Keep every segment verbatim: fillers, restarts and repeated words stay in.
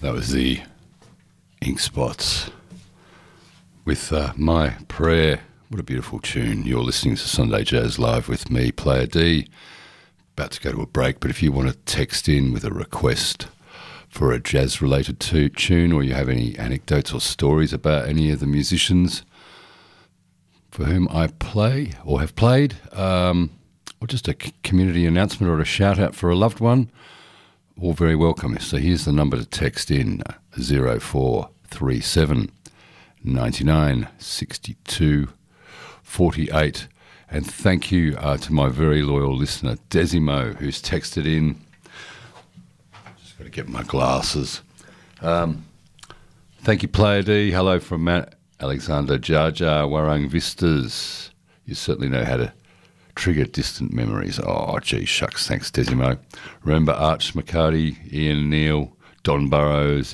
That was the Ink Spots with uh, My Prayer. What a beautiful tune. You're listening to Sunday Jazz Live with me, Player D. About to go to a break, but if you want to text in with a request for a jazz-related to- tune, or you have any anecdotes or stories about any of the musicians for whom I play or have played, um, or just a c- community announcement or a shout-out for a loved one, all very welcome. So here's the number to text in, zero four three seven, nine nine, six two, four eight. And thank you uh, to my very loyal listener, Desimo, who's texted in. Just got to get my glasses. Um, thank you, Player D. Hello from Matt Alexander Jar Jar Warang Vistas. You certainly know how to trigger distant memories. Oh, gee, shucks. Thanks, Desimo. Remember Arch McCarty, Ian Neal, Don Burrows,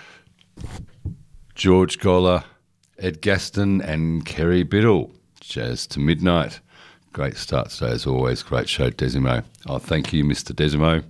George Goller, Ed Gaston, and Kerry Biddle. Jazz to Midnight. Great start today, as always. Great show, Desimo. Oh, thank you, Mister Desimo.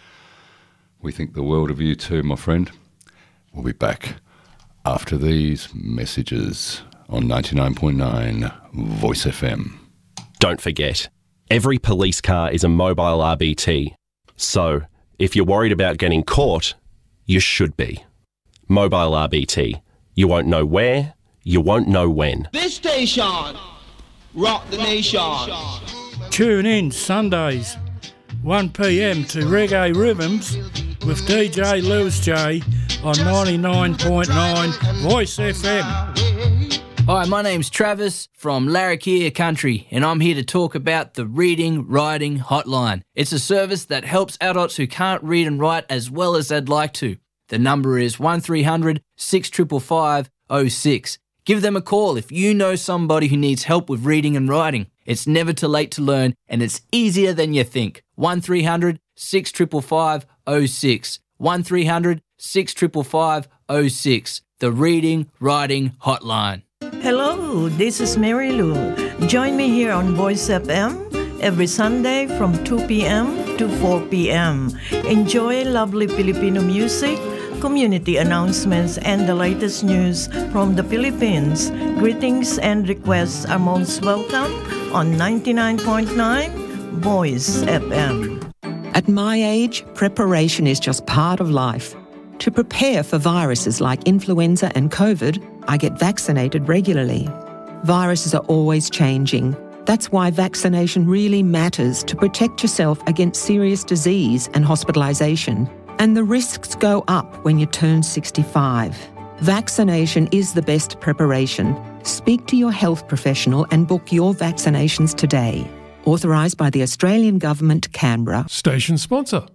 We think the world of you too, my friend. We'll be back after these messages on ninety-nine point nine Voice F M. Don't forget, every police car is a mobile R B T. So, if you're worried about getting caught, you should be. Mobile R B T. You won't know where, you won't know when. This station, rock the nation. Tune in Sundays, one p m to Reggae Rhythms with D J Lewis J on ninety-nine point nine Voice F M. Hi, my name's Travis from Larrakia Country, and I'm here to talk about the Reading Writing Hotline. It's a service that helps adults who can't read and write as well as they'd like to. The number is one three hundred, six five five, oh six. Give them a call if you know somebody who needs help with reading and writing. It's never too late to learn, and it's easier than you think. one three hundred, six five five, oh six. one three hundred, six five five, oh six. The Reading Writing Hotline. Hello, this is Mary Lou. Join me here on Voice F M every Sunday from two p m to four p m Enjoy lovely Filipino music, community announcements, and the latest news from the Philippines. Greetings and requests are most welcome on ninety-nine point nine Voice F M. At my age, preparation is just part of life. To prepare for viruses like influenza and COVID, I get vaccinated regularly. Viruses are always changing. That's why vaccination really matters to protect yourself against serious disease and hospitalisation. And the risks go up when you turn sixty-five. Vaccination is the best preparation. Speak to your health professional and book your vaccinations today. Authorised by the Australian Government, Canberra. Station sponsor.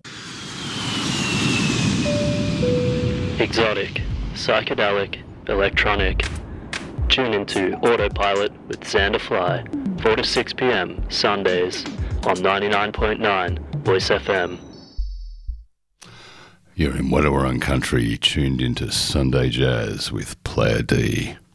Exotic, psychedelic, electronic. Tune into Autopilot with Xander Fly, four to six p m Sundays on ninety-nine point nine Voice F M. You're in Wadawurrung country, tuned into Sunday Jazz with Player D.